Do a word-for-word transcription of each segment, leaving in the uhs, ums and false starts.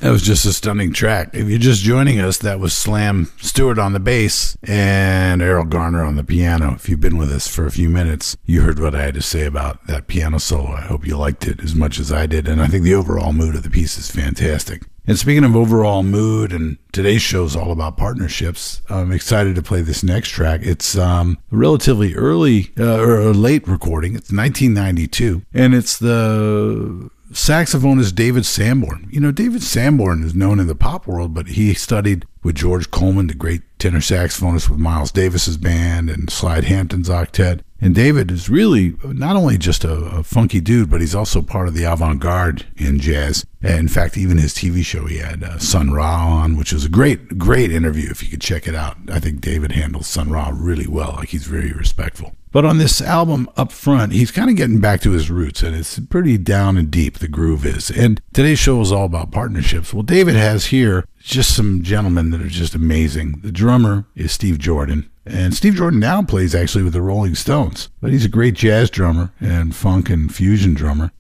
That was just a stunning track. If you're just joining us, that was Slam Stewart on the bass and Errol Garner on the piano. If you've been with us for a few minutes, you heard what I had to say about that piano solo. I hope you liked it as much as I did, and I think the overall mood of the piece is fantastic. And speaking of overall mood, and today's show is all about partnerships, I'm excited to play this next track. It's um, a relatively early uh, or a late recording. It's nineteen ninety-two, and it's the saxophonist David Sanborn. You know, David Sanborn is known in the pop world, but he studied with George Coleman, the great tenor saxophonist with Miles Davis's band and Slide Hampton's octet. And David is really not only just a, a funky dude, but he's also part of the avant-garde in jazz. And in fact, even his T V show, he had uh, Sun Ra on, which was a great, great interview if you could check it out. I think David handles Sun Ra really well, like he's very respectful. But on this album up front, he's kind of getting back to his roots, and it's pretty down and deep, the groove is. And today's show is all about partnerships. Well, David has here just some gentlemen that are just amazing. The drummer is Steve Jordan, and Steve Jordan now plays actually with the Rolling Stones, but he's a great jazz drummer and funk and fusion drummer.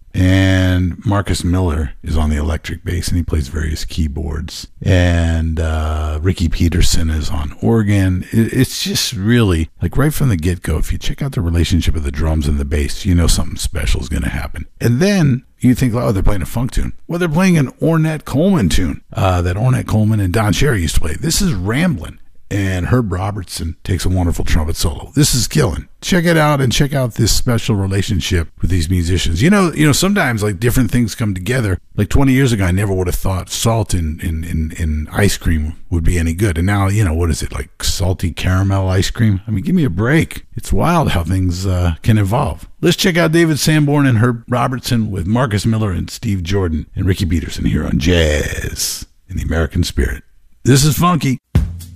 And Marcus Miller is on the electric bass, and he plays various keyboards. And uh, Ricky Peterson is on organ. It, it's just really, like right from the get-go, if you check out the relationship of the drums and the bass, you know something special is going to happen. And then you think, oh, they're playing a funk tune. Well, they're playing an Ornette Coleman tune uh, that Ornette Coleman and Don Cherry used to play. This is Ramblin'. And Herb Robertson takes a wonderful trumpet solo. This is killing. Check it out and check out this special relationship with these musicians. You know, you know, sometimes like different things come together. Like twenty years ago, I never would have thought salt in, in, in, in ice cream would be any good. And now, you know, what is it, like salty caramel ice cream? I mean, give me a break. It's wild how things uh, can evolve. Let's check out David Sanborn and Herb Robertson with Marcus Miller and Steve Jordan and Ricky Peterson here on Jazz in the American Spirit. This is funky.